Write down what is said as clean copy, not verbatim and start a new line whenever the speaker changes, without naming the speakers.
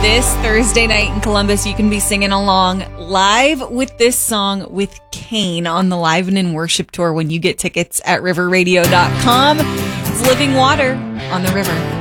This Thursday night in Columbus, you can be singing along live with this song with Kane on the Live and in Worship Tour when you get tickets at riverradio.com. It's Living Water on the River.